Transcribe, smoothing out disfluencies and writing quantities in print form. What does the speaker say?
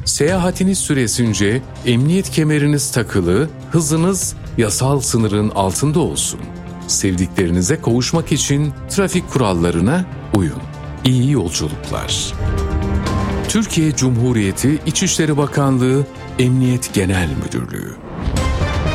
Seyahatiniz süresince emniyet kemeriniz takılı, hızınız yasal sınırın altında olsun. Sevdiklerinize kavuşmak için trafik kurallarına uyun. İyi yolculuklar. Türkiye Cumhuriyeti İçişleri Bakanlığı Emniyet Genel Müdürlüğü